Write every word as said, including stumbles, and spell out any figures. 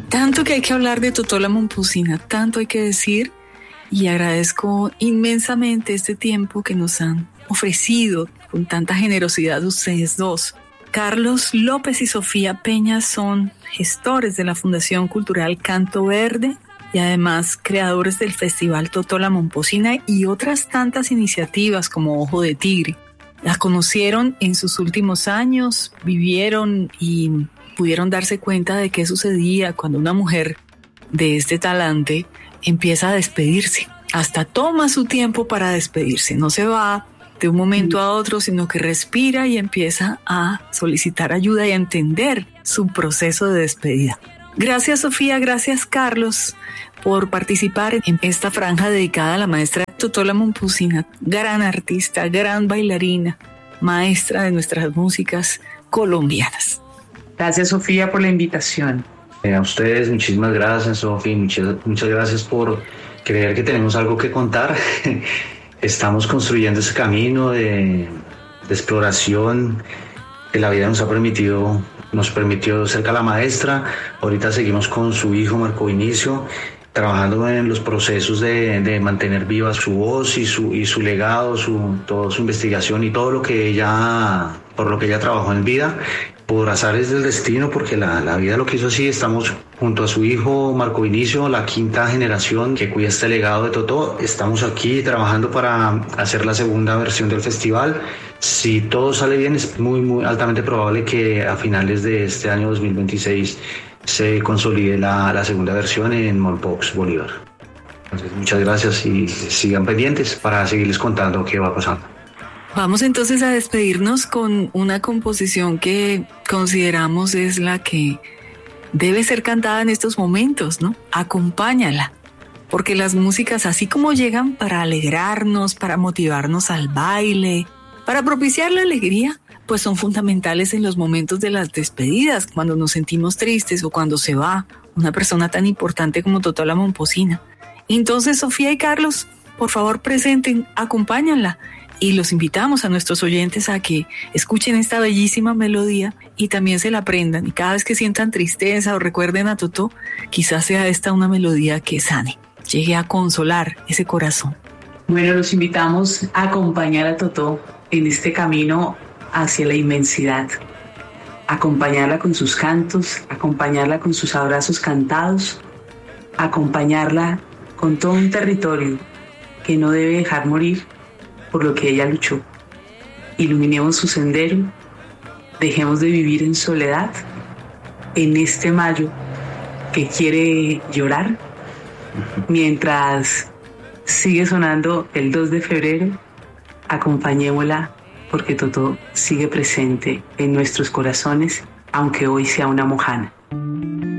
Tanto que hay que hablar de Totó la Momposina, tanto hay que decir, y agradezco inmensamente este tiempo que nos han ofrecido con tanta generosidad ustedes dos. Carlos López y Sofía Peña son gestores de la Fundación Cultural Canto Verde y además creadores del Festival Totó la Momposina y otras tantas iniciativas como Ojo de Tigre. La conocieron en sus últimos años, vivieron y pudieron darse cuenta de qué sucedía cuando una mujer de este talante empieza a despedirse. Hasta toma su tiempo para despedirse, no se va de un momento a otro, sino que respira y empieza a solicitar ayuda y a entender su proceso de despedida. Gracias, Sofía, gracias, Carlos, por participar en esta franja dedicada a la maestra Totó la Momposina, gran artista, gran bailarina, maestra de nuestras músicas colombianas. Gracias, Sofía, por la invitación. Eh, a ustedes, muchísimas gracias, Sofía, muchas, muchas gracias por creer que tenemos algo que contar. Estamos construyendo ese camino de, de exploración que la vida nos ha permitido, nos permitió cerca a la maestra. Ahorita seguimos con su hijo Marco Vinicio, trabajando en los procesos de, de mantener viva su voz y su, y su legado, su, toda su investigación y todo lo que ella, por lo que ella trabajó en vida. Por azares del destino, porque la, la vida lo quiso así, estamos junto a su hijo Marco Vinicio, la quinta generación que cuida este legado de Totó. Estamos aquí trabajando para hacer la segunda versión del festival. Si todo sale bien, es muy, muy altamente probable que a finales de este año dos mil veintiséis se consolide la, la segunda versión en Mompox, Bolívar. Entonces, muchas gracias y sigan pendientes para seguirles contando qué va pasando. Vamos entonces a despedirnos con una composición que consideramos es la que debe ser cantada en estos momentos, ¿no? Acompáñala, porque las músicas, así como llegan para alegrarnos, para motivarnos al baile, para propiciar la alegría, pues son fundamentales en los momentos de las despedidas, cuando nos sentimos tristes o cuando se va una persona tan importante como Totó la Momposina. Entonces, Sofía y Carlos, por favor, presenten, acompáñanla. Y los invitamos a nuestros oyentes a que escuchen esta bellísima melodía y también se la aprendan. Y cada vez que sientan tristeza o recuerden a Totó, quizás sea esta una melodía que sane, llegue a consolar ese corazón. Bueno, los invitamos a acompañar a Totó en este camino hacia la inmensidad. Acompañarla con sus cantos, acompañarla con sus abrazos cantados, acompañarla con todo un territorio que no debe dejar morir por lo que ella luchó. Iluminemos su sendero, dejemos de vivir en soledad en este mayo que quiere llorar, mientras sigue sonando el dos de febrero, acompañémosla porque Totó sigue presente en nuestros corazones, aunque hoy sea una mojana.